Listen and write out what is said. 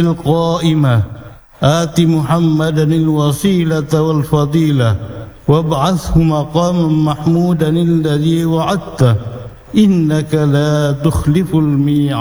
القائمة آت محمدا الوسيلة والفضيلة وابعثه مقاما محمودا الذي وعدته إنك لا تخلف الميعاد